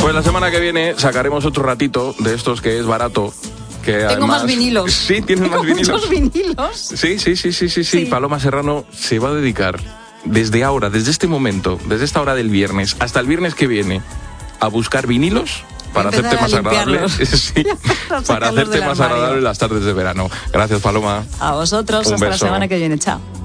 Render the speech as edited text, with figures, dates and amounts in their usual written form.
Pues la semana que viene sacaremos otro ratito de estos que es barato. Que Tengo además, más vinilos. Sí, tienes más vinilos. Muchos vinilos. Sí. Paloma Serrano se va a dedicar desde ahora, desde este momento, desde esta hora del viernes hasta el viernes que viene, a buscar vinilos para hacerte más agradable. Sí, para hacerte más agradable las tardes de verano. Gracias, Paloma. A vosotros, hasta la semana que viene. Chao.